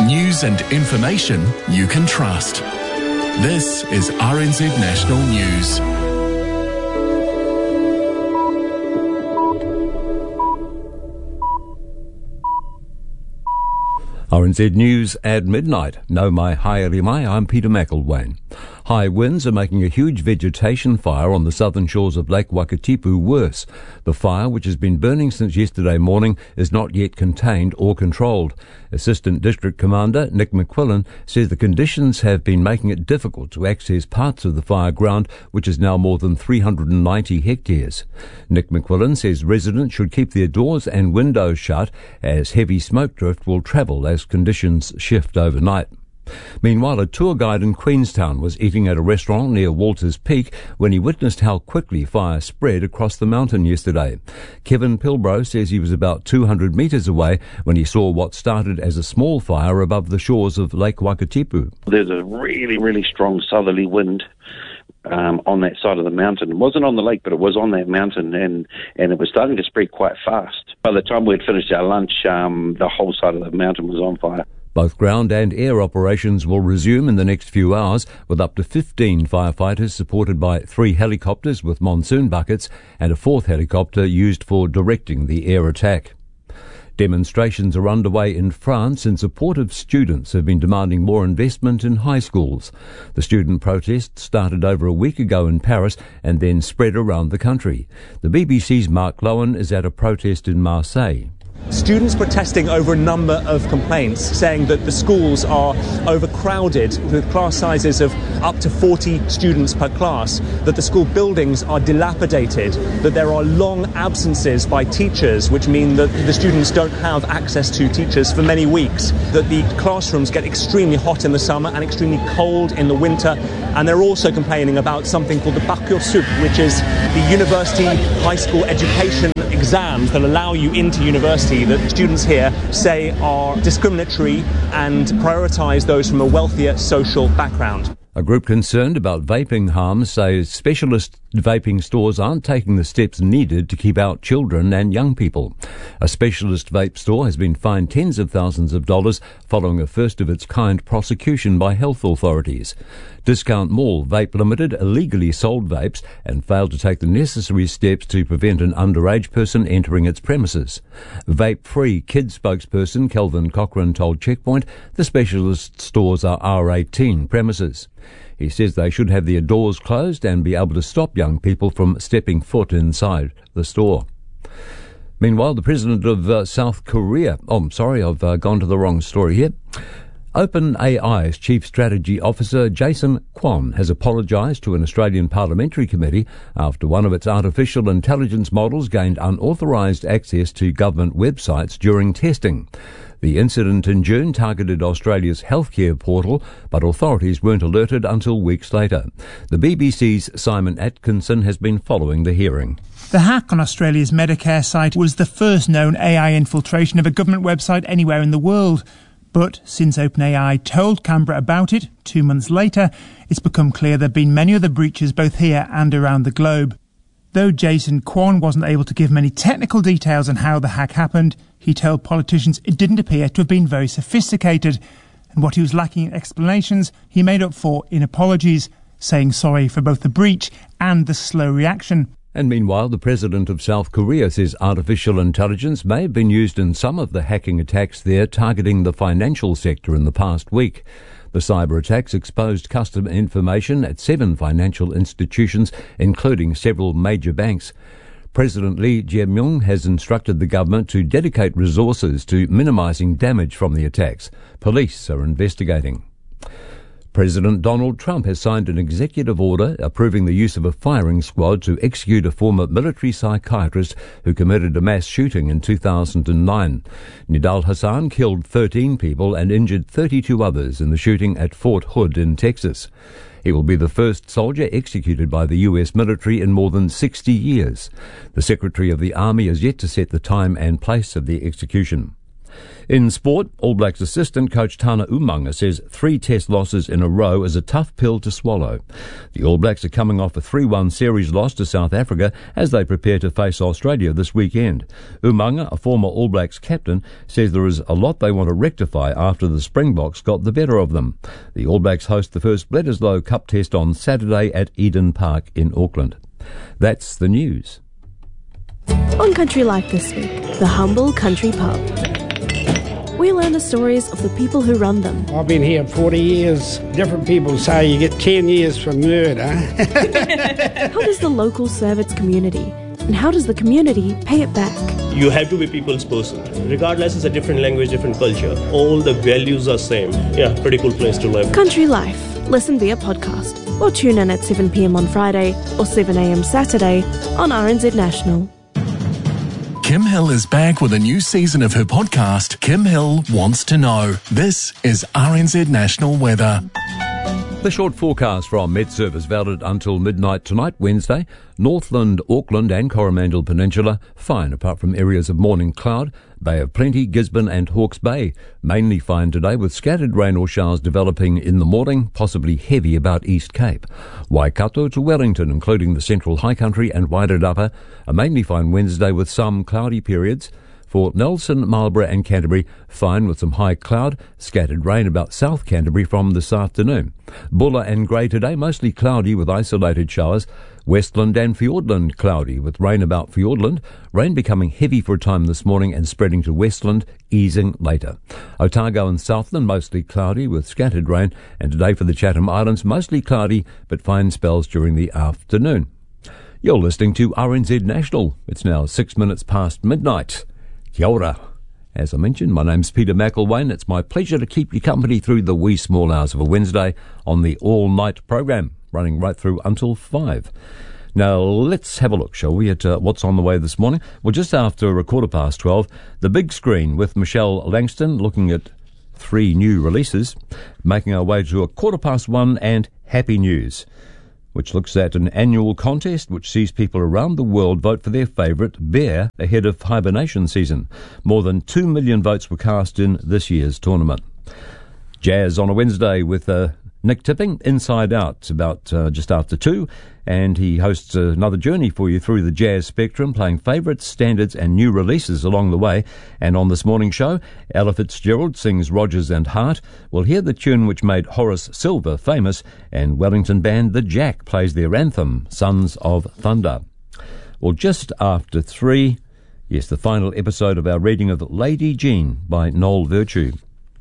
News and information you can trust. This is RNZ National News. RNZ News at midnight. No mai haere mai, I'm Peter McElwain. High winds are making a huge vegetation fire on the southern shores of Lake Wakatipu worse. The fire, which has been burning since yesterday morning, is not yet contained or controlled. Assistant District Commander Nick McQuillan says the conditions have been making it difficult to access parts of the fire ground, which is now more than 390 hectares. Nick McQuillan says residents should keep their doors and windows shut as heavy smoke drift will travel as conditions shift overnight. Meanwhile, a tour guide in Queenstown was eating at a restaurant near Walters Peak when he witnessed how quickly fire spread across the mountain yesterday. Kevin Pilbrow says he was about 200 metres away when he saw what started as a small fire above the shores of Lake Wakatipu. There's a really, really strong southerly wind on that side of the mountain. It wasn't on the lake, but it was on that mountain, and it was starting to spread quite fast. By the time we'd finished our lunch, the whole side of the mountain was on fire. Both ground and air operations will resume in the next few hours, with up to 15 firefighters supported by 3 helicopters with monsoon buckets and a 4th helicopter used for directing the air attack. Demonstrations are underway in France in support of students who have been demanding more investment in high schools. The student protest started over a week ago in Paris and then spread around the country. The BBC's Mark Lowen is at a protest in Marseille. Students protesting over a number of complaints, saying that the schools are overcrowded with class sizes of up to 40 students per class, that the school buildings are dilapidated, that there are long absences by teachers, which mean that the students don't have access to teachers for many weeks, that the classrooms get extremely hot in the summer and extremely cold in the winter, and they're also complaining about something called the Parcoursup, which is the university high school education exams that allow you into university that students here say are discriminatory and prioritise those from a wealthier social background. A group concerned about vaping harms says specialist vaping stores aren't taking the steps needed to keep out children and young people. A specialist vape store has been fined tens of thousands of dollars following a first-of-its-kind prosecution by health authorities. Discount Mall Vape Limited illegally sold vapes and failed to take the necessary steps to prevent an underage person entering its premises. Vape-free kids spokesperson Kelvin Cochran told Checkpoint the specialist stores are R18 premises. He says they should have their doors closed and be able to stop young people from stepping foot inside the store. Meanwhile, the president of South Korea... I've gone to the wrong story here. OpenAI's Chief Strategy Officer Jason Kwon has apologised to an Australian parliamentary committee after one of its artificial intelligence models gained unauthorised access to government websites during testing. The incident in June targeted Australia's healthcare portal, but authorities weren't alerted until weeks later. The BBC's Simon Atkinson has been following the hearing. The hack on Australia's Medicare site was the first known AI infiltration of a government website anywhere in the world. But since OpenAI told Canberra about it 2 months later, it's become clear there have been many other breaches both here and around the globe. Though Jason Kwon wasn't able to give many technical details on how the hack happened, he told politicians it didn't appear to have been very sophisticated, and what he was lacking in explanations he made up for in apologies, saying sorry for both the breach and the slow reaction. And meanwhile, the president of South Korea says artificial intelligence may have been used in some of the hacking attacks there targeting the financial sector in the past week. The cyber attacks exposed customer information at 7 financial institutions, including several major banks. President Lee Jae-myung has instructed the government to dedicate resources to minimising damage from the attacks. Police are investigating. President Donald Trump has signed an executive order approving the use of a firing squad to execute a former military psychiatrist who committed a mass shooting in 2009. Nidal Hasan killed 13 people and injured 32 others in the shooting at Fort Hood in Texas. He will be the first soldier executed by the U.S. military in more than 60 years. The Secretary of the Army is yet to set the time and place of the execution. In sport, All Blacks assistant coach Tana Umaga says 3 test losses in a row is a tough pill to swallow. The All Blacks are coming off a 3-1 series loss to South Africa as they prepare to face Australia this weekend. Umaga, a former All Blacks captain, says there is a lot they want to rectify after the Springboks got the better of them. The All Blacks host the first Bledisloe Cup test on Saturday at Eden Park in Auckland. That's the news. On Country Life this week, the Humble Country Pub. We learn the stories of the people who run them. I've been here 40 years. Different people say you get 10 years for murder. How does the local serve its community? And how does the community pay it back? You have to be people's person. Regardless, it's a different language, different culture. All the values are same. Yeah, pretty cool place to live. Country Life. Listen via podcast or tune in at 7 p.m. on Friday or 7 a.m. Saturday on RNZ National. Kim Hill is back with a new season of her podcast, Kim Hill Wants to Know. This is RNZ National Weather. The short forecast from Met Service valid until midnight tonight, Wednesday. Northland, Auckland and Coromandel Peninsula, fine apart from areas of morning cloud. Bay of Plenty, Gisborne and Hawke's Bay, mainly fine today with scattered rain or showers developing in the morning, possibly heavy about East Cape. Waikato to Wellington, including the Central High Country and Wairarapa, a mainly fine Wednesday with some cloudy periods. For Nelson, Marlborough and Canterbury, fine with some high cloud, scattered rain about South Canterbury from this afternoon. Bulla and Grey today, mostly cloudy with isolated showers. Westland and Fiordland cloudy with rain about Fiordland. Rain becoming heavy for a time this morning and spreading to Westland, easing later. Otago and Southland mostly cloudy with scattered rain. And today for the Chatham Islands, mostly cloudy but fine spells during the afternoon. You're listening to RNZ National. It's now 6 minutes past midnight. Kia ora. As I mentioned, my name's Peter McElwain. It's my pleasure to keep you company through the wee small hours of a Wednesday on the all-night program, running right through until 5. Now, let's have a look, shall we, at what's on the way this morning. Well, just after 12:15, the big screen with Michelle Langston looking at 3 new releases, making our way to 1:15 and Happy News, which looks at an annual contest which sees people around the world vote for their favourite bear ahead of hibernation season. More than 2 million votes were cast in this year's tournament. Jazz on a Wednesday with Nick Tipping, Inside Out, about just after 2, and he hosts another journey for you through the jazz spectrum, playing favourites, standards and new releases along the way. And on this morning's show, Ella Fitzgerald sings Rodgers and Hart. We'll hear the tune which made Horace Silver famous, and Wellington band The Jack plays their anthem, Sons of Thunder. Well, just after 3, yes, the final episode of our reading of Lady Jean by Noel Virtue.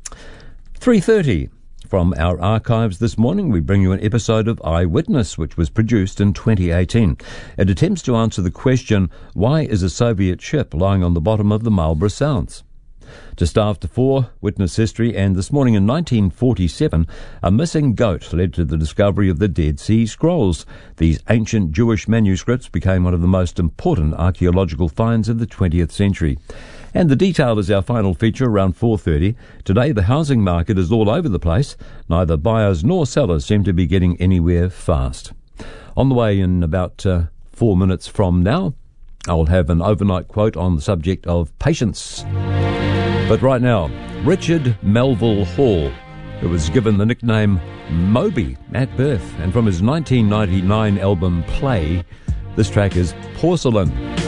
3:30. From our archives this morning, we bring you an episode of Eyewitness, which was produced in 2018. It attempts to answer the question, why is a Soviet ship lying on the bottom of the Marlborough Sounds? Just after 4, Witness History, and this morning in 1947, a missing goat led to the discovery of the Dead Sea Scrolls. These ancient Jewish manuscripts became one of the most important archaeological finds of the 20th century. And the detail is our final feature around 4:30. Today the housing market is all over the place. Neither buyers nor sellers seem to be getting anywhere fast. On the way in about 4 minutes from now, I'll have an overnight quote on the subject of patience. But right now, Richard Melville Hall, who was given the nickname Moby at birth, and from his 1999 album Play, this track is Porcelain.